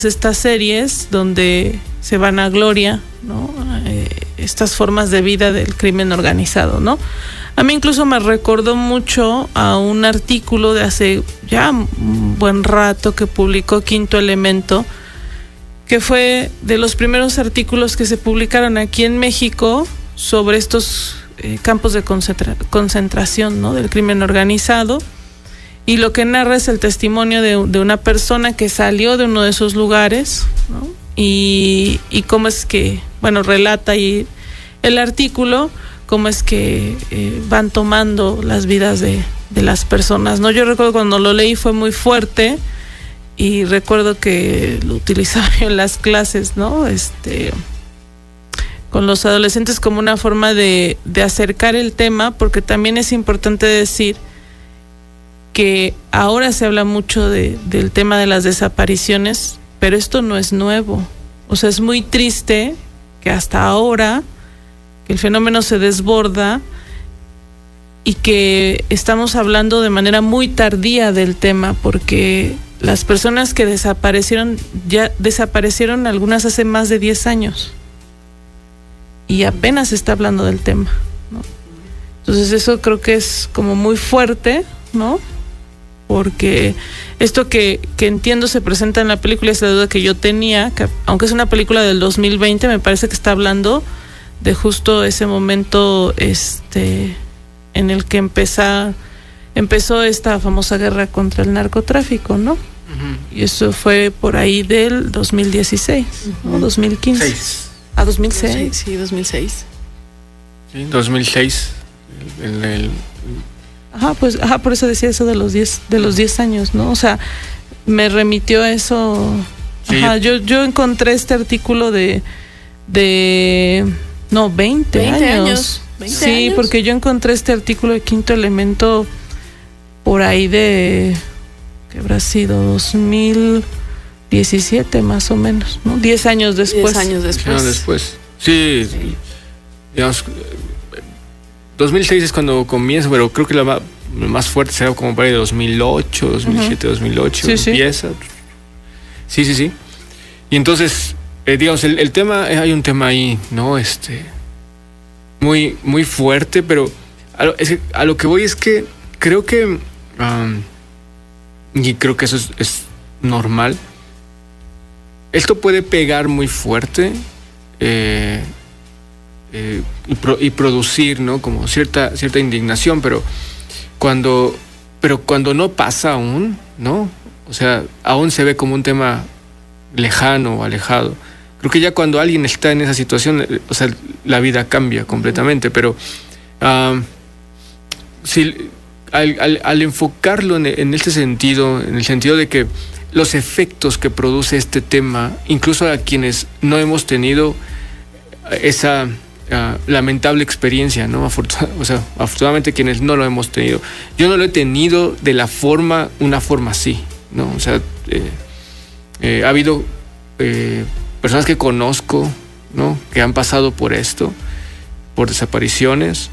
estas series donde se vanagloria, ¿no? Estas formas de vida del crimen organizado, ¿no? A mí incluso me recordó mucho a un artículo de hace ya un buen rato que publicó Quinto Elemento, que fue de los primeros artículos que se publicaron aquí en México sobre estos campos de concentración, ¿no? Del crimen organizado. Y lo que narra es el testimonio de una persona que salió de uno de esos lugares, ¿no? Y cómo es que, bueno, relata ahí el artículo, cómo es que van tomando las vidas de las personas, ¿no? Yo recuerdo cuando lo leí fue muy fuerte y recuerdo que lo utilizaba yo en las clases, ¿no? Con los adolescentes como una forma de acercar el tema, porque también es importante decir que ahora se habla mucho del tema de las desapariciones, pero esto no es nuevo. O sea, es muy triste que hasta ahora que el fenómeno se desborda y que estamos hablando de manera muy tardía del tema, porque las personas que desaparecieron, ya desaparecieron algunas hace más de 10 años y apenas se está hablando del tema, ¿no? Entonces eso creo que es como muy fuerte, ¿no? Porque esto que entiendo se presenta en la película es la duda que yo tenía, que aunque es una película del 2020, me parece que está hablando de justo ese momento en el que empezó esta famosa guerra contra el narcotráfico, ¿no? Uh-huh. Y eso fue por ahí del 2016, uh-huh. ¿no? 2015. 6. Ah, 2006. Sí, 2006. Sí, 2006. Por eso decía eso de los 10 años, ¿no? O sea, me remitió a eso. Sí. Ajá, yo encontré este artículo de 20 años. 20 sí, años. Porque yo encontré este artículo de Quinto Elemento por ahí de, ¿qué habrá sido? 2017 más o menos, ¿no? 10 años después. 10 años después. Sí, digamos, 2006 es cuando comienza, pero creo que la más fuerte será como para el 2008, 2007, uh-huh. 2008, sí, empieza. Sí. Y entonces, digamos, el tema, hay un tema ahí, ¿no? Muy, muy fuerte, pero a lo que voy es que creo que, y creo que eso es normal, esto puede pegar muy fuerte, y producir, ¿no? Como cierta indignación, pero cuando no pasa aún, ¿no? O sea, aún se ve como un tema lejano o alejado. Creo que ya cuando alguien está en esa situación, o sea, la vida cambia completamente, pero al enfocarlo en este sentido, en el sentido de que los efectos que produce este tema, incluso a quienes no hemos tenido esa lamentable experiencia, ¿no? Afortunadamente quienes no lo hemos tenido. Yo no lo he tenido de una forma así, ¿no? O sea, ha habido personas que conozco, ¿no? Que han pasado por esto, por desapariciones.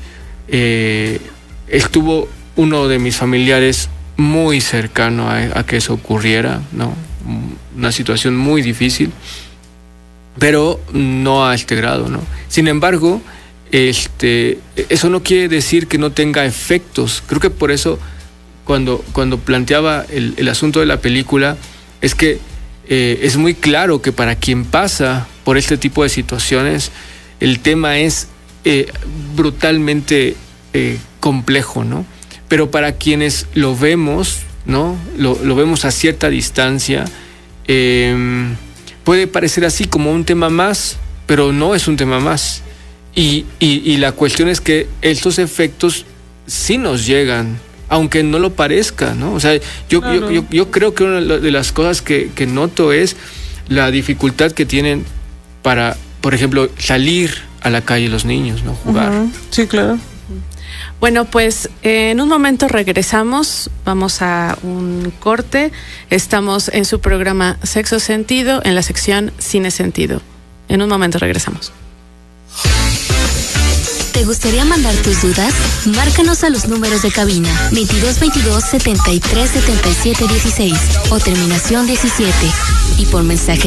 Estuvo uno de mis familiares muy cercano a que eso ocurriera, ¿no? Una situación muy difícil, pero no a este grado, ¿no? Sin embargo, eso no quiere decir que no tenga efectos. Creo que por eso cuando planteaba el asunto de la película, es que es muy claro que para quien pasa por este tipo de situaciones, el tema es brutalmente complejo, ¿no? Pero para quienes lo vemos, ¿no? Lo vemos a cierta distancia, puede parecer así como un tema más, pero no es un tema más. Y la cuestión es que estos efectos sí nos llegan, aunque no lo parezca, ¿no? O sea, yo creo que una de las cosas que noto es la dificultad que tienen para, por ejemplo, salir a la calle los niños, ¿no? Jugar. Uh-huh. Sí, claro. Bueno, pues en un momento regresamos, vamos a un corte. Estamos en su programa Sexo Sentido, en la sección Cine Sentido. En un momento regresamos. ¿Te gustaría mandar tus dudas? Márcanos a los números de cabina 2222 73 77 16 o terminación 17 y por mensaje